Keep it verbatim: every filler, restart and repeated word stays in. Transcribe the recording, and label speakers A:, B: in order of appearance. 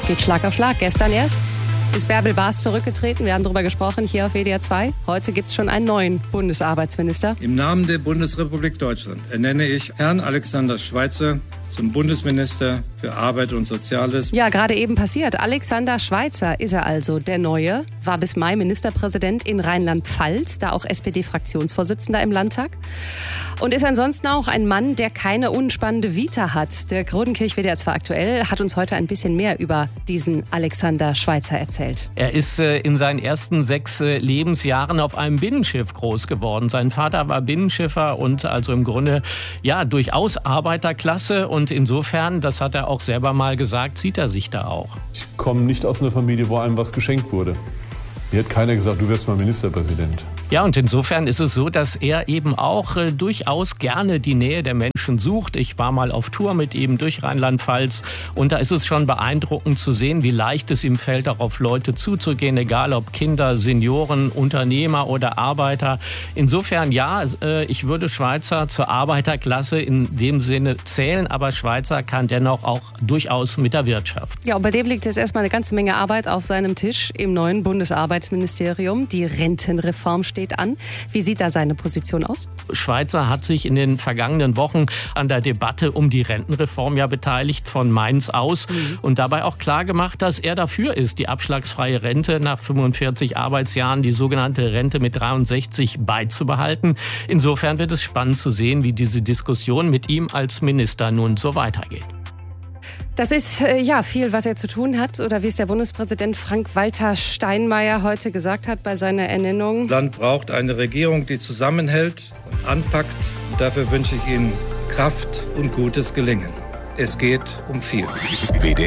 A: geht Schlag auf Schlag. Gestern erst ist Bärbel Baas zurückgetreten. Wir haben darüber gesprochen hier auf W D R zwei. Heute gibt es schon einen neuen Bundesarbeitsminister.
B: Im Namen der Bundesrepublik Deutschland ernenne ich Herrn Alexander Schweitzer zum Bundesminister für Arbeit und Soziales.
A: Ja, gerade eben passiert. Alexander Schweitzer ist er also, der Neue. War bis Mai Ministerpräsident in Rheinland-Pfalz, da auch S P D-Fraktionsvorsitzender im Landtag. Und ist ansonsten auch ein Mann, der keine unspannende Vita hat. Der Rodenkirch W D R zwei aktuell hat uns heute ein bisschen mehr über diesen Alexander Schweitzer erzählt.
C: Er ist äh, in seinen ersten sechs äh, Lebensjahren auf einem Binnenschiff groß geworden. Sein Vater war Binnenschiffer und also im Grunde ja durchaus Arbeiterklasse. Und insofern, das hat er auch selber mal gesagt, sieht er sich da auch.
D: Ich komme nicht aus einer Familie, wo einem was geschenkt wurde. Mir hat keiner gesagt, du wirst mal Ministerpräsident.
C: Ja, und insofern ist es so, dass er eben auch äh, durchaus gerne die Nähe der Menschen sucht. Ich war mal auf Tour mit ihm durch Rheinland-Pfalz und da ist es schon beeindruckend zu sehen, wie leicht es ihm fällt, auch auf Leute zuzugehen, egal ob Kinder, Senioren, Unternehmer oder Arbeiter. Insofern ja, äh, ich würde Schweitzer zur Arbeiterklasse in dem Sinne zählen, aber Schweitzer kann dennoch auch durchaus mit der Wirtschaft.
A: Ja, und bei dem liegt jetzt erstmal eine ganze Menge Arbeit auf seinem Tisch im neuen Bundesarbeitsministerium. Die Rentenreform steht an. Wie sieht da seine Position aus?
C: Schweitzer hat sich in den vergangenen Wochen an der Debatte um die Rentenreform ja beteiligt, von Mainz aus. Mhm. Und dabei auch klar gemacht, dass er dafür ist, die abschlagsfreie Rente nach fünfundvierzig Arbeitsjahren, die sogenannte Rente mit dreiundsechzig, beizubehalten. Insofern wird es spannend zu sehen, wie diese Diskussion mit ihm als Minister nun so weitergeht.
A: Das ist äh, ja viel, was er zu tun hat, oder wie es der Bundespräsident Frank-Walter Steinmeier heute gesagt hat bei seiner Ernennung.
B: Das Land braucht eine Regierung, die zusammenhält und anpackt. Und dafür wünsche ich Ihnen Kraft und gutes Gelingen. Es geht um viel.